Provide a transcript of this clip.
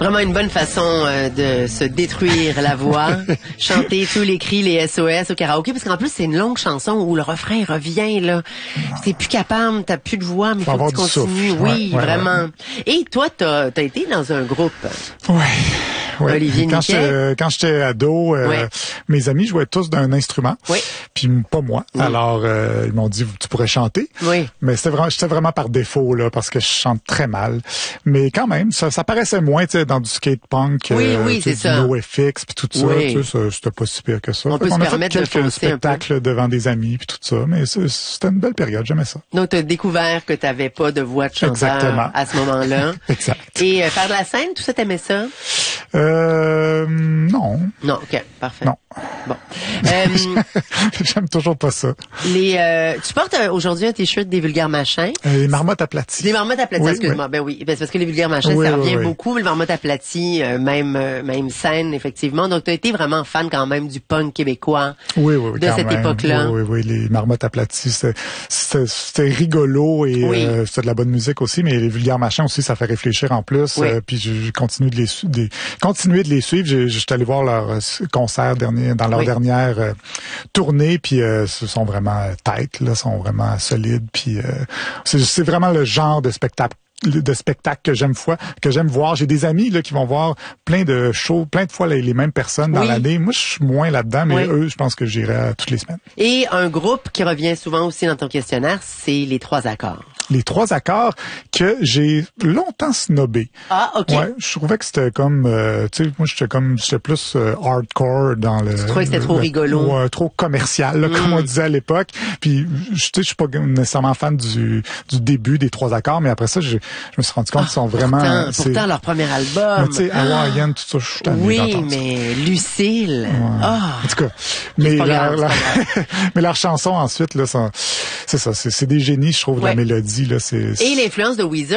Vraiment une bonne façon de se détruire la voix. Chanter tous les cris, les SOS au karaoké, parce qu'en plus, c'est une longue chanson où le refrain revient, là. T'es plus capable, t'as plus de voix, mais il faut que tu continues. Oui, vraiment. Et toi, t'as été dans un groupe. Ouais. Olivier Niquet. Quand j'étais ado, mes amis jouaient tous d'un instrument. Oui. Puis pas moi. Alors, ils m'ont dit, tu pourrais chanter. Oui. Mais j'étais vraiment par défaut, là, parce que je chante très mal. Mais quand même, ça paraissait moins, tu sais, dans du skate punk, c'est ça. du NoFX, puis tout ça. Tu sais, c'était pas si pire que ça. On peut se permettre a fait quelques spectacles devant des amis, puis tout ça. Mais c'était une belle période, j'aimais ça. Donc, t'as découvert que t'avais pas de voix de chanteur à ce moment-là. Exact. Et faire de la scène, tout ça, t'aimais ça? Non. Non, ok, parfait. Non. Bon. J'aime toujours pas ça. Tu portes aujourd'hui un t-shirt des vulgaires machins. Les marmottes aplaties. Les marmottes aplaties, excuse-moi. Oui. Ben oui, c'est parce que les vulgaires machins, ça revient beaucoup, mais les marmottes aplaties, même scène, effectivement. Donc, tu as été vraiment fan quand même du punk québécois de cette époque-là. Oui, les marmottes aplaties, c'était rigolo et c'était de la bonne musique aussi, mais les vulgaires machins aussi, ça fait réfléchir en plus. Puis je continue de les suivre. J'étais allé voir leur concert dans leur dernière tournée, puis ce sont vraiment têtes, là, sont vraiment solides, puis c'est vraiment le genre de spectacle que j'aime voir. J'ai des amis là qui vont voir plein de shows, plein de fois les mêmes personnes dans l'année. Moi, je suis moins là-dedans, mais eux, je pense que j'irai toutes les semaines. Et un groupe qui revient souvent aussi dans ton questionnaire, c'est les 3 accords. Les 3 accords que j'ai longtemps snobé. Ah, OK. Ouais, je trouvais que c'était comme, tu sais, moi, j'étais plus hardcore dans le... Tu trouvais que c'était trop rigolo? Ouais, trop commercial, là, comme on disait à l'époque. Puis, tu sais, je suis pas nécessairement fan du début des 3 accords, mais après ça, je me suis rendu compte qu'ils sont vraiment... Pourtant, leur premier album. Tu sais, Hawaiian, tout ça, je suis tanné d'entendre ça. Mais Lucille... En tout cas, mais leurs chansons ensuite, là, c'est ça, c'est des génies, je trouve, de la mélodie. Là, Et l'influence de Weezer.